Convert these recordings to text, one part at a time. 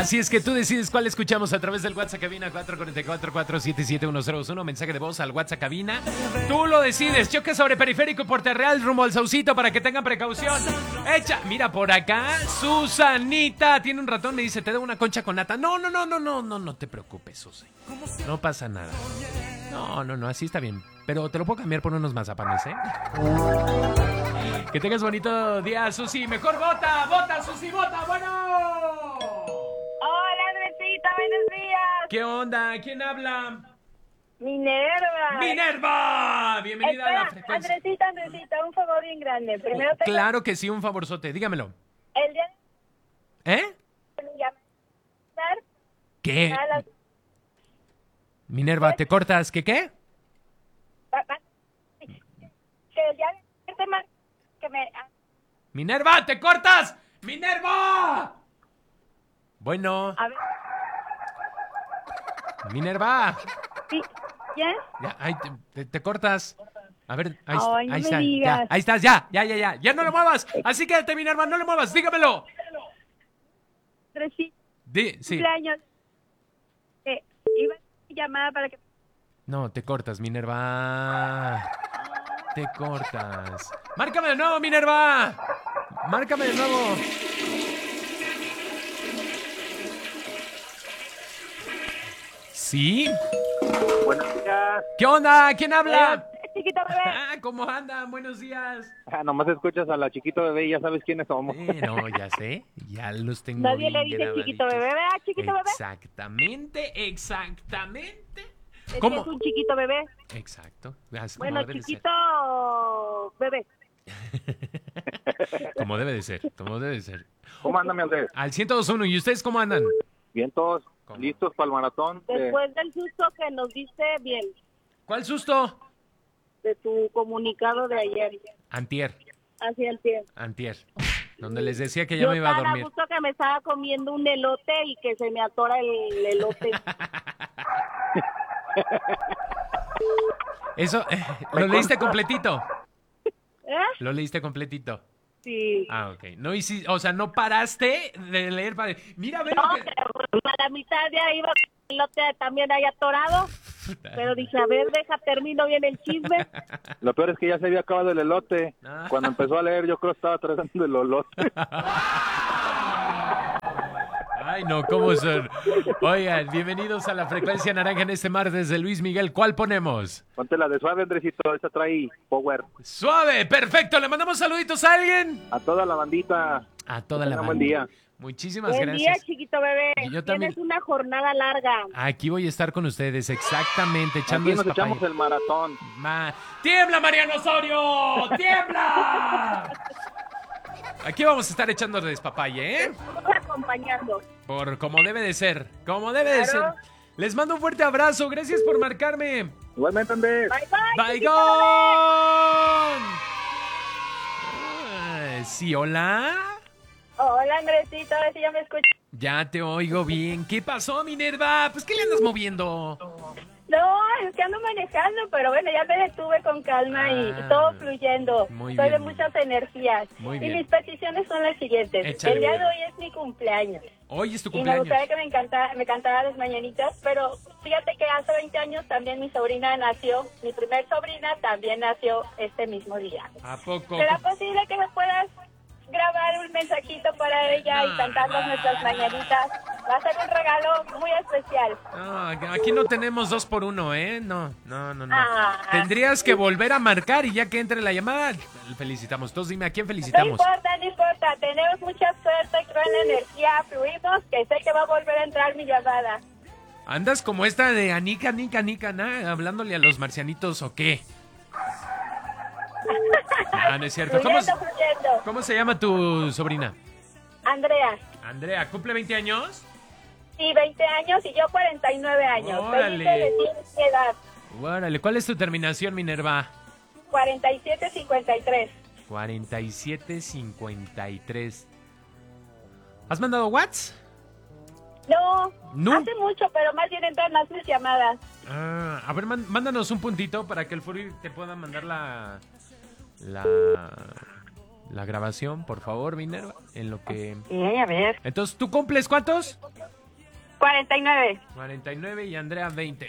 Así es que tú decides cuál escuchamos a través del WhatsApp Cabina 444-477-1001. Mensaje de voz al WhatsApp Cabina. Tú lo decides. Choque sobre Periférico y Puerto Real rumbo al Saucito para que tengan precaución. Echa. Mira por acá. Susanita tiene un ratón. Me dice, te doy una concha con nata. No te preocupes, Susi. No pasa nada. No, así está bien. Pero te lo puedo cambiar por unos mazapanes, ¿eh? Que tengas bonito día, Susi. Mejor vota, Susi, vota. Bueno. Hola, Andresita, buenos días. ¿Qué onda? ¿Quién habla? Minerva. ¡Minerva! Bienvenida a la frecuencia. Andresita, un favor bien grande. Primero te Claro que sí, un favorzote. Dígamelo. el día ¿Eh? de mi llamada, ¿Qué? a las- Minerva, ¿te cortas? ¿Qué? que el día de tema que me ¡Minerva, te cortas! ¡Minerva! Bueno, a ver, Minerva. sí, ¿ya? Ya, ahí te cortas. A ver, ahí, Ay, no ahí me está. digas. Ya, ahí estás, ya. Ya no lo muevas. Así quédate, Minerva, no lo muevas. Dígamelo. Andresita, Sí. cumpleaños. Iba a llamada para que No, te cortas, Minerva. Te cortas. Márcame de nuevo, Minerva. Márcame de nuevo. ¿Sí? Buenos días. ¿Qué onda? ¿Quién habla? chiquito bebé. ¿Cómo andan? Buenos días. Nomás escuchas a la chiquito bebé y ya sabes quiénes somos. No, ya sé. Ya los tengo Nadie le bien dice chiquito grabaditos. bebé, ¿verdad? Chiquito bebé. Exactamente. Es que ¿Cómo? es un chiquito bebé. Exacto. Como Bueno, debe de ser. chiquito bebé. Como debe de ser. Como debe de ser. ¿Cómo anda, mi Andrés? Al 102.1. ¿Y ustedes cómo andan? Bien, todos ¿Cómo? listos para el maratón. Después del susto que nos diste bien ¿Cuál susto? de tu comunicado de ayer. Antier. Hacia el tiempo. Antier. Donde les decía que ya Yo me iba a tan dormir. gusto que me estaba comiendo un elote y que se me atora el elote. Eso, ¿lo leíste completito? ¿Eh? ¿Lo leíste completito? Sí. Ah, ok. No hiciste, o sea, no paraste de leer para... Mira, ve No, lo que... pero a la mitad ya iba el elote también ahí atorado. Pero dije, a ver, termino bien el chisme. Lo peor es que ya se había acabado el elote. Ah. Cuando empezó a leer, yo creo que estaba tratando el elote. Ay, no, ¿cómo son? Oigan, bienvenidos a la Frecuencia Naranja en este martes de Luis Miguel. ¿Cuál ponemos? Ponte la de suave, Andresito. Esa trae power. Suave, perfecto. ¿Le mandamos saluditos a alguien? A toda la bandita. A toda la Tengan banda. buen día. Muchísimas Buen día, gracias. chiquito bebé. Yo también. Tienes una jornada larga. Aquí voy a estar con ustedes, exactamente, echando Aquí nos despapalle. echamos el maratón. ¡Tiembla, Mariano Osorio! ¡Tiembla! Aquí vamos a estar echando despapalle, ¿eh? Estamos acompañando. Por como debe de ser, como debe de ser. Claro. Les mando un fuerte abrazo, gracias por marcarme. Igualmente, Andrés. Bye, bye. ¡Baigón! Sí, hola. Hola, Andresito, a ver si ya me escuchas. Ya te oigo bien. ¿Qué pasó, Minerva? Pues, ¿qué le andas moviendo? No, es que ando manejando, pero bueno, ya me detuve con calma y Ah, todo fluyendo. muy Soy bien. de muchas energías. Muy Y bien. mis peticiones son las siguientes. Échale. El día de hoy es mi cumpleaños. Hoy es tu Y me cumpleaños. gustaría que me cantara las mañanitas, pero fíjate que hace 20 años también mi sobrina nació, mi primer sobrina también nació este mismo día. ¿A poco? ¿Será posible que me puedas grabar un mensajito para ella y cantarnos nuestras mañanitas? Va a ser un regalo muy especial. No, aquí no tenemos 2 por 1, ¿eh? No. Ah. Tendrías que volver a marcar y ya que entre la llamada, felicitamos. Entonces dime, ¿a quién No felicitamos? importa, tenemos mucha suerte, buena energía, fluimos, que sé que va a volver a entrar mi llamada. ¿Andas como esta de Anika, hablándole a los marcianitos o qué? No es cierto. Fluyendo. ¿Cómo se llama tu sobrina? Andrea, Andrea, ¿cumple 20 años? sí, 20 años y yo 49 años. Órale. Feliz de decir mi edad, Órale, ¿cuál es tu terminación, Minerva? 4753. 4753. ¿Has mandado WhatsApp? No, hace mucho, pero más bien entran más mis llamadas. A ver, mándanos un puntito para que el Furby te pueda mandar la grabación, por favor, Minerva. En lo que... A ver. Entonces, ¿tú cumples cuántos? 49. 49 y Andrea 20.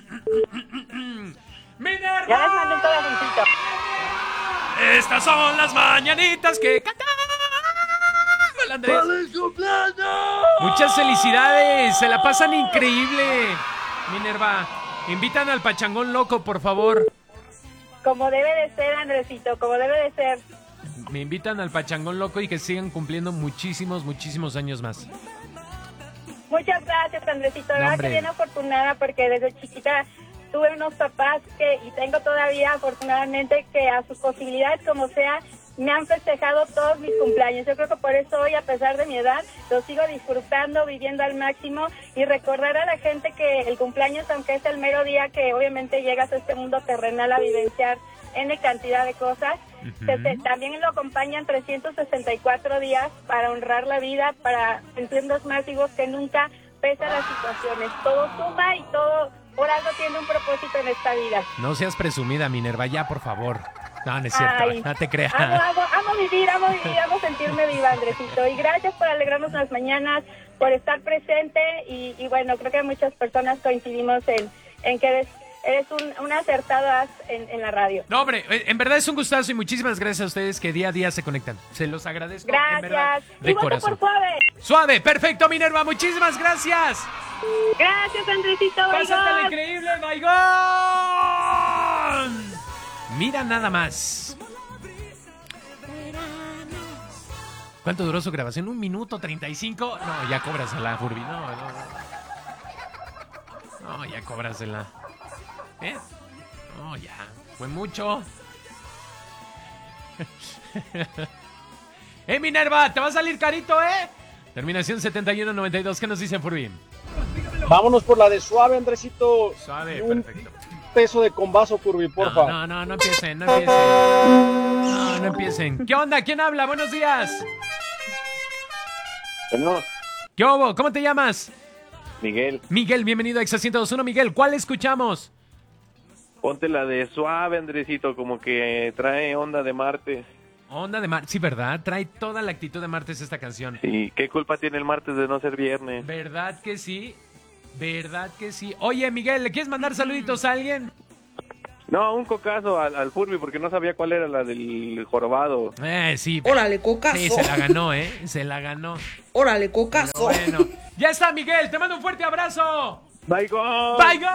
¡Minerva! Ya les mandé un corazoncito. Estas son las mañanitas que cantaba el Andrés. ¡Feliz cumpleaños! Muchas felicidades, se la pasan increíble. Minerva, invitan al pachangón loco, por favor. Como debe de ser, Andresito, como debe de ser. Me invitan al pachangón loco y que sigan cumpliendo muchísimos años más. Muchas gracias, Andresito. La No, verdad hombre. que bien afortunada porque desde chiquita tuve unos papás y tengo todavía, afortunadamente, que a sus posibilidades, como sea, me han festejado todos mis cumpleaños. Yo creo que por eso hoy, a pesar de mi edad, lo sigo disfrutando, viviendo al máximo y recordar a la gente que el cumpleaños, aunque es el mero día que obviamente llegas a este mundo terrenal a vivenciar N cantidad de cosas, también lo acompañan 364 días para honrar la vida, para sentirnos más vivos que nunca, pese a las situaciones. Todo suma y todo por algo tiene un propósito en esta vida. No seas presumida, Minerva, ya, por favor. No, no es cierto, Ay, no te creas. amo vivir, amo sentirme viva, Andresito. Y gracias por alegrarnos las mañanas, por estar presente. Y bueno, creo que muchas personas coincidimos en que eres un acertado as en la radio. No, hombre, en verdad es un gustazo y muchísimas gracias a ustedes que día a día se conectan. Se los agradezco, en verdad, Gracias. de Y voto corazón. por Suave. Suave, perfecto, Minerva, muchísimas gracias. Gracias, Andresito. Pásatela Bye, increíble, Baigón. Mira nada más. ¿Cuánto duró su grabación? 1 minuto 35. No, ya cóbrasela, Furby. No, ya cóbrasela. ¿Eh? No, ya. Fue mucho. Minerva, te va a salir carito, ¿eh? Terminación 7192. ¿Qué nos dicen, Furby? Vámonos por la de Suave, Andresito. Suave, Un perfecto. peso de combazo, Curvy, porfa. No empiecen. No empiecen. ¿Qué onda? ¿Quién habla? Buenos días. Bueno, ¿Qué hubo? ¿Cómo te llamas? Miguel, Miguel, bienvenido a Exa 102.1. Miguel, ¿cuál escuchamos? ponte la de Suave, Andresito, como que trae onda de martes. Onda de martes. Sí, ¿verdad? Trae toda la actitud de martes esta canción. ¿Y qué culpa tiene el martes de no ser viernes? ¿Verdad que sí? ¿Verdad que sí? Oye, Miguel, ¿le quieres mandar saluditos a alguien? No, un cocazo al Furby porque no sabía cuál era la del jorobado. Sí. Órale, cocazo. Sí, se la ganó, ¿eh? Se la ganó. Órale, cocazo. Pero bueno, ya está, Miguel. Te mando un fuerte abrazo. ¡Baigón! ¡Baigón!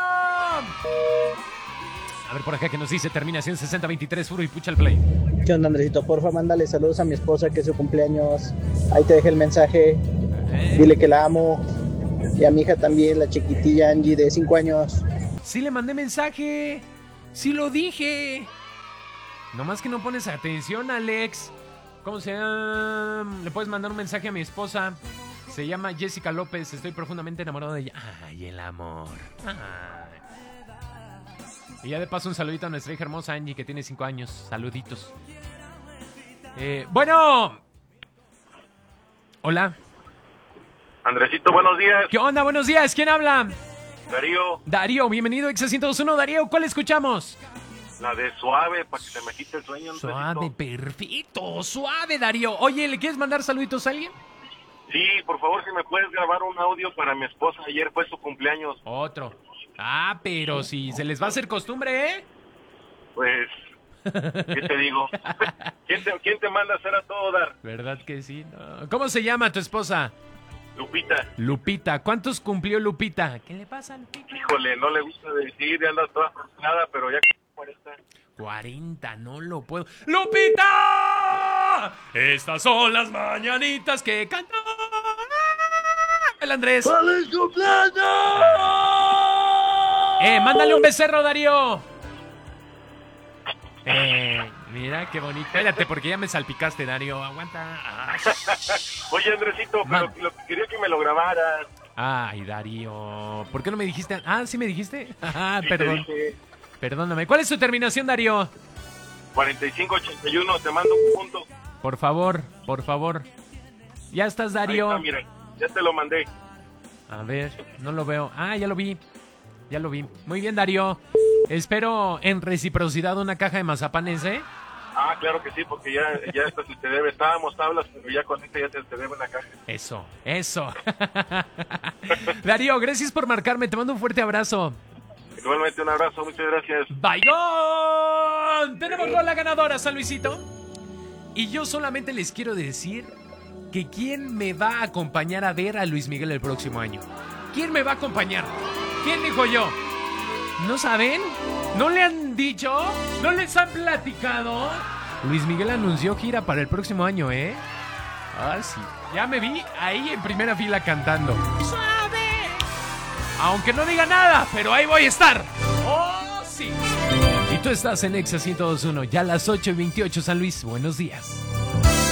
A ver por acá que nos dice terminación 6023, Furo y pucha el play. ¿Qué onda, Andresito? Porfa, mándale saludos a mi esposa que es su cumpleaños. Ahí te dejé el mensaje. Dile que la amo. Y a mi hija también, la chiquitilla Angie de 5 años. Sí le mandé mensaje. Sí lo dije. Nomás que no pones atención, Alex. ¿Cómo se llama? Le puedes mandar un mensaje a mi esposa. Se llama Jessica López. Estoy profundamente enamorado de ella. Ay, el amor. Ay. Y ya de paso un saludito a nuestra hija hermosa Angie, que tiene 5 años. Saluditos. Bueno. Hola. Andresito, buenos días. ¿Qué onda? Buenos días. ¿Quién habla? Darío, Darío, bienvenido a Exa 102.1. Darío, ¿cuál escuchamos? la de Suave, para que se me quite el sueño, Andresito. Suave, perfecto. Suave, Darío. Oye, ¿le quieres mandar saluditos a alguien? Sí, por favor, si me puedes grabar un audio para mi esposa. Ayer fue su cumpleaños. Otro. Pero si se les va a hacer costumbre, ¿eh? Pues, ¿qué te digo? ¿Quién te manda a hacer a todo dar? ¿Verdad que sí? No. ¿Cómo se llama tu esposa? Lupita. Lupita. ¿Cuántos cumplió Lupita? ¿Qué le pasa a Lupita? Híjole, no le gusta decir, ya anda toda frustrada, pero ya 40. 40, no lo puedo. ¡Lupita! Estas son las mañanitas que canta el Andrés. ¡Feliz cumpleaños! Mándale un becerro, Darío. Mira qué bonito. Espérate, porque ya me salpicaste, Darío. Aguanta. Oye, Andresito, pero quería que me lo grabaras. Ay, Darío. ¿Por qué no me dijiste? Sí me dijiste. Sí, Perdón. te dije Perdóname. ¿Cuál es su terminación, Darío? 4581, te mando un punto. Por favor, por favor. Ya estás, Ahí Darío. está, mira, ya te lo mandé. A ver, no lo veo. Ya lo vi. Ya lo vi. Muy bien, Darío. Espero en reciprocidad una caja de mazapanes, ¿eh? Ah, claro que sí, porque ya esto se te debe. Estábamos tablas, pero ya con este ya te debe una caja. Eso. Darío, gracias por marcarme. Te mando un fuerte abrazo. Igualmente, un abrazo. Muchas gracias. ¡Baigón! Tenemos la ganadora, San Luisito. Y yo solamente les quiero decir que quién me va a acompañar a ver a Luis Miguel el próximo año. ¿Quién me va a acompañar? ¿Quién dijo yo? ¿No saben? ¿No le han dicho? ¿No les han platicado? Luis Miguel anunció gira para el próximo año, ¿eh? Ah, sí. Ya me vi ahí en primera fila cantando. ¡Suave! Aunque no diga nada, pero ahí voy a estar. ¡Oh, sí! Y tú estás en Exa 102.1, ya a las 8:28, San Luis. Buenos días.